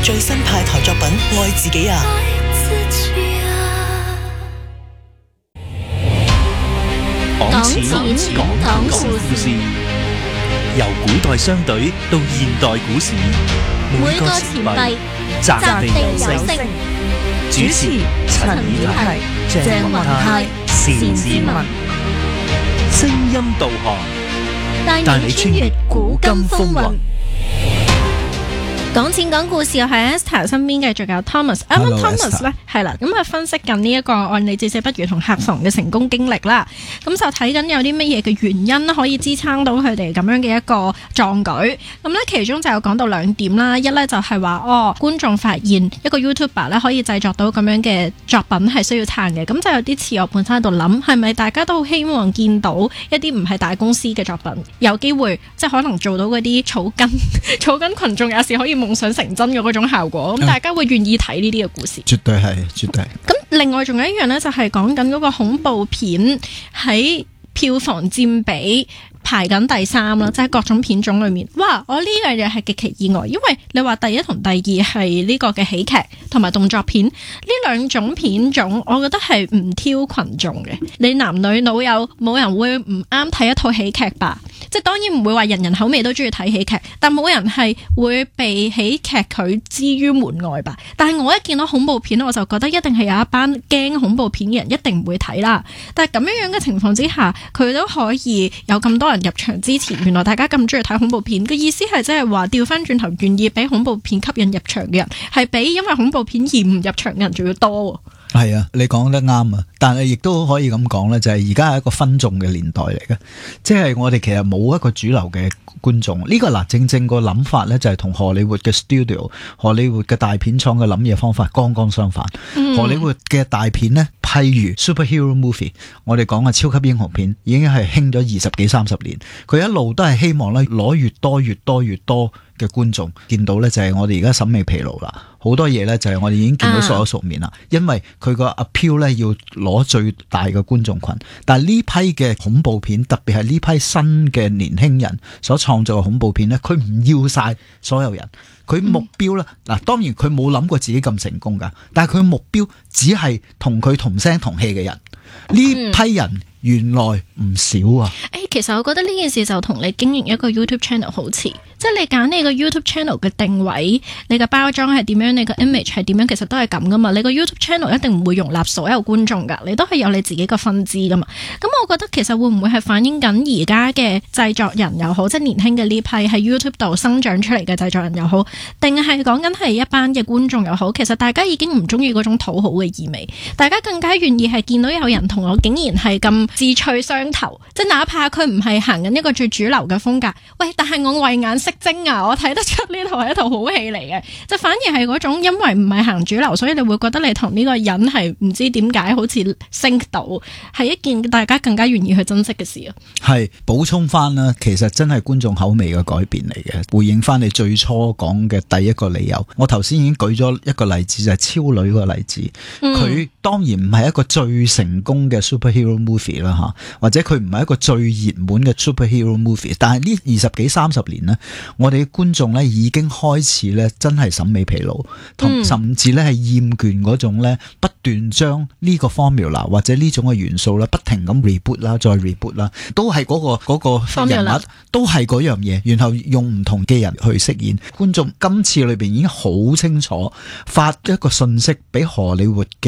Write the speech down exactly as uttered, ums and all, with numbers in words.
最新派台作品《愛自己啊》。 講錢講故事， 由古代商隊到現代股市， 每個錢幣擲地有聲。主持陳以泰、鄭雲泰、單志文， 聲音導航， 帶你穿越古今風雲。講錢講故事，我係 Esther 身邊嘅，仲有 Thomas。啱啱 Thomas 咧係啦，咁啊分析緊呢一個按你至死不渝同客房嘅成功經歷啦。咁就睇緊有啲乜嘢嘅原因可以支撐到佢哋咁樣嘅一個壯舉。咁咧其中就有講到兩點啦，一咧就係話哦，觀眾發現一個 YouTuber 咧可以製作到咁樣嘅作品係需要撐嘅。咁就有啲似我本身喺度諗，係咪大家都好希望見到一啲唔係大公司嘅作品，有機會即係可能做到嗰啲草根草根群眾也是可以夢想成真嘅嗰種效果，咁大家會願意睇呢啲嘅故事。 絕對係，絕對係。 咁另外仲有一樣呢，就係講緊嗰個恐怖片喺票房佔比排緊第三啦，即係各種片種裏面。哇！我呢樣嘢係極其意外，因為你話第一同第二係呢個嘅喜劇同埋動作片呢兩種片種，我覺得係唔挑群眾嘅。你男女老幼冇人會唔啱睇一套喜劇吧？即係當然唔會話人人口味都中意睇喜劇，但冇人係會被喜劇拒之於門外吧。但係我一見到恐怖片，我就覺得一定係有一班驚恐怖片嘅人一定唔會睇啦。但係咁樣樣嘅情況之下，佢都可以有咁多人入場之前，原來大家咁中意睇恐怖片嘅意思係即係話調翻轉頭，願意俾恐怖片吸引入場嘅人係比因為恐怖片而唔入場嘅人仲要多。 係啊，你講得啱啊！但係亦都可以咁講咧，就係而家係一個分眾嘅年代嚟嘅，即係我哋其實冇一個主流嘅觀眾。呢個嗱正正個諗法咧，就係同荷里活嘅 studio、荷里活嘅大片廠嘅諗嘢方法剛剛相反。嗯、荷里活嘅大片咧，譬如 superhero movie， 我哋講嘅超級英雄片已經係興咗二十幾三十年，佢一路都係希望咧攞越多越多越多嘅觀眾。見到咧就係我哋而家審美疲勞啦，好多嘢咧就係我哋已經見到所有熟面啦，啊、因為佢個 appeal 咧要攞最大嘅觀眾群。但係呢批嘅恐怖片，特別係呢批新嘅年輕人所創造嘅恐怖片咧，佢唔要晒所有人，佢目標咧嗱，嗯、當然佢冇諗過自己咁成功噶，但係佢目標只係同佢同聲同氣嘅人，呢、嗯、批人原來唔少啊！ 誒、欸，其實我覺得呢件事就同你經營一個 YouTube channel 好似，即係你揀你個 YouTube channel 嘅定位，你嘅包裝係點樣，你個 image 係點樣，其實都係咁噶嘛。你個 YouTube channel 一定唔會容納所有觀眾噶，你都係有你自己個分支噶嘛。咁我覺得其實會唔會係反映緊而家嘅製作人又好，即係年輕嘅呢批喺 YouTube 度生長出嚟嘅製作人又好，定係講緊係一班嘅觀眾又好，其實大家已經唔中意嗰種討好嘅意味，大家更加願意係見到有人同我竟然係咁志趣相投，即係哪怕佢唔係行緊一個最主流嘅風格，喂，但係我慧眼識精啊，我睇得出呢套係一套好戲嚟嘅，就反而係嗰種因為唔係行主流，所以你會覺得你同呢個人係唔知點解好似 sync 到，係一件大家更加願意去珍惜嘅事啊。 係補充翻啦，其實真係觀眾口味嘅改變嚟嘅，回應翻你最初講嘅第一個理由。我頭先已經舉咗一個例子，就係、是、超女個例子，佢、嗯、當然唔係一個最成功嘅 superhero movie 啦吓。或者佢唔係一個最熱門嘅 superhero movie， 但係呢二十幾三十年呢，我哋嘅觀眾呢已經開始呢真係審美疲勞，同甚至呢係厭倦嗰種呢不斷將呢個 formula 或者呢種嘅元素呢不停咁 reboot 啦，再 reboot 啦，都係嗰、嗰個、嗰個人物 formula 都係嗰樣嘢，然後用唔同嘅人去飾演。觀眾今次裏邊已經好清楚發一個信息俾荷里活嘅